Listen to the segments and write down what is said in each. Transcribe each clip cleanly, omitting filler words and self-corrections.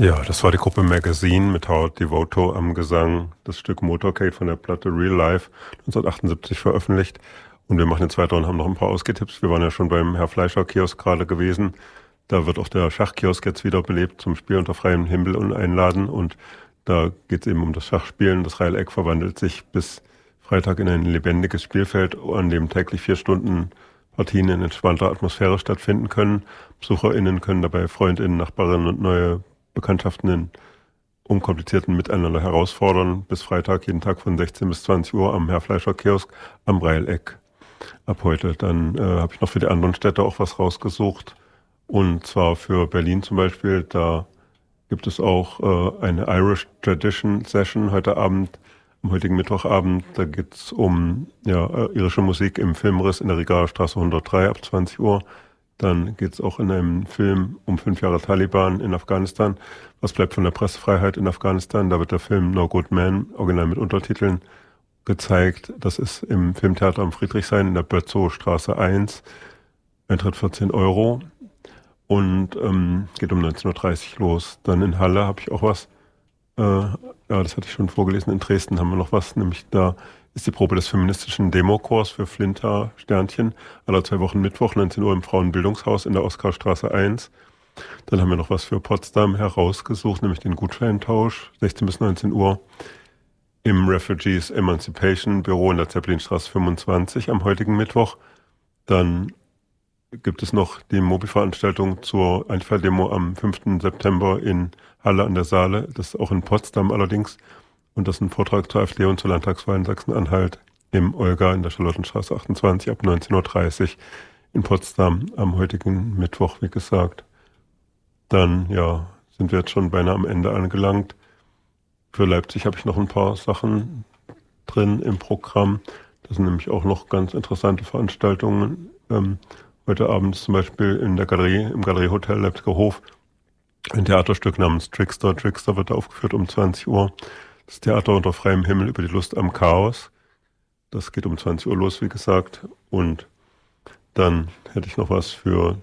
Ja, das war die Gruppe Magazine mit Howard Devoto am Gesang. Das Stück Motorcade von der Platte Real Life 1978 veröffentlicht. Und wir machen jetzt weiter und haben noch ein paar Ausgetipps. Wir waren ja schon beim Herr Fleischer Kiosk gerade gewesen. Da wird auch der Schachkiosk jetzt wieder belebt zum Spiel unter freiem Himmel und einladen. Und da geht es eben um das Schachspielen. Das Reileck verwandelt sich bis Freitag in ein lebendiges Spielfeld, an dem täglich 4 Stunden Partien in entspannter Atmosphäre stattfinden können. BesucherInnen können dabei FreundInnen, Nachbarinnen und neue Bekanntschaften in unkomplizierten Miteinander herausfordern. Bis Freitag, jeden Tag von 16 bis 20 Uhr am Herr Fleischer Kiosk am Reileck. Ab heute. Dann habe ich noch für die anderen Städte auch was rausgesucht. Und zwar für Berlin zum Beispiel. Da gibt es auch eine Irish Tradition Session heute Abend, am heutigen Mittwochabend. Da geht es um irische Musik im Filmriss in der Rigaer Straße 103 ab 20 Uhr. Dann geht es auch in einem Film um 5 Jahre Taliban in Afghanistan. Was bleibt von der Pressefreiheit in Afghanistan? Da wird der Film No Good Man, original mit Untertiteln, gezeigt. Das ist im Filmtheater am Friedrichshain in der Bötzow-Straße 1. Eintritt 14 Euro und geht um 19.30 Uhr los. Dann in Halle habe ich auch was. Das hatte ich schon vorgelesen. In Dresden haben wir noch was, nämlich da ist die Probe des feministischen Demochors für Flinter Sternchen alle 2 Wochen Mittwoch, 19 Uhr im Frauenbildungshaus in der Oskarstraße 1. Dann haben wir noch was für Potsdam herausgesucht, nämlich den Gutscheintausch, 16 bis 19 Uhr im Refugees Emancipation Büro in der Zeppelinstraße 25 am heutigen Mittwoch. Dann gibt es noch die Mobi-Veranstaltung zur Einfalldemo am 5. September in Halle an der Saale. Das ist auch in Potsdam allerdings. Und das ist ein Vortrag zur AfD und zur Landtagswahl in Sachsen-Anhalt im Olga in der Charlottenstraße 28 ab 19.30 Uhr in Potsdam am heutigen Mittwoch, wie gesagt. Dann, sind wir jetzt schon beinahe am Ende angelangt. Für Leipzig habe ich noch ein paar Sachen drin im Programm. Das sind nämlich auch noch ganz interessante Veranstaltungen. Heute Abend zum Beispiel in der Galerie, im Galeriehotel Leipziger Hof, ein Theaterstück namens Trickster. Trickster wird aufgeführt um 20 Uhr. Das Theater unter freiem Himmel über die Lust am Chaos. Das geht um 20 Uhr los, wie gesagt. Und dann hätte ich noch was für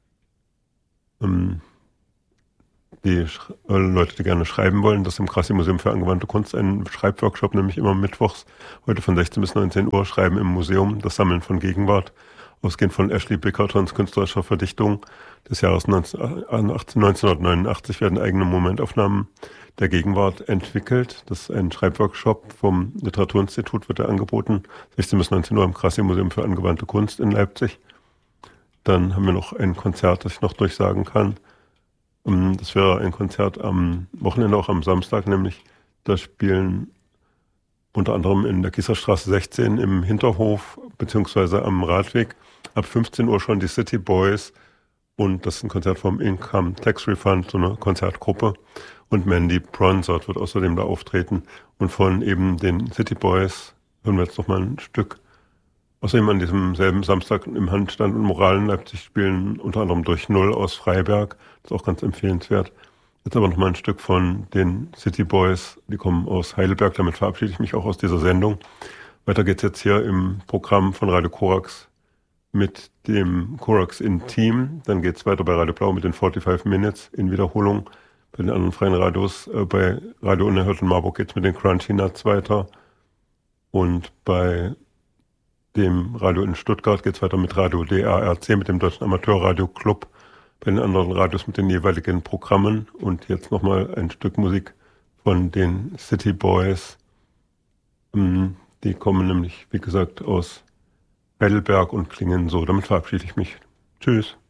die Leute, die gerne schreiben wollen. Das ist im Krassi-Museum für angewandte Kunst ein Schreibworkshop, nämlich immer mittwochs, heute von 16 bis 19 Uhr, Schreiben im Museum, das Sammeln von Gegenwart. Ausgehend von Ashley Bickertons künstlerischer Verdichtung des Jahres 1989 werden eigene Momentaufnahmen der Gegenwart entwickelt. Das ist ein Schreibworkshop vom Literaturinstitut, wird angeboten, 16 bis 19 Uhr im Krassi-Museum für angewandte Kunst in Leipzig. Dann haben wir noch ein Konzert, das ich noch durchsagen kann. Das wäre ein Konzert am Wochenende, auch am Samstag, nämlich da spielen unter anderem in der Kieserstraße 16 im Hinterhof beziehungsweise am Radweg ab 15 Uhr schon die City Boys, und das ist ein Konzert vom Income Tax Refund, so eine Konzertgruppe, und Mandy Bronzert wird außerdem da auftreten, und von eben den City Boys hören wir jetzt noch mal ein Stück. Außerdem an diesem selben Samstag im Handstand und Moral in Leipzig spielen unter anderem Durch Null aus Freiberg, das ist auch ganz empfehlenswert. Jetzt aber noch mal ein Stück von den City Boys, die kommen aus Heidelberg, damit verabschiede ich mich auch aus dieser Sendung. Weiter geht's jetzt hier im Programm von Radio Korax mit dem Korax in Team. Dann geht's weiter bei Radio Blau mit den 45 Minutes in Wiederholung. Bei den anderen freien Radios, bei Radio Unerhört in Marburg geht's mit den Crunchy Nuts weiter. Und bei dem Radio in Stuttgart geht's weiter mit Radio DARC, mit dem Deutschen Amateurradio Club. Bei den anderen Radios mit den jeweiligen Programmen. Und jetzt nochmal ein Stück Musik von den City Boys. Die kommen nämlich, wie gesagt, aus Heidelberg und klingen so. Damit verabschiede ich mich. Tschüss.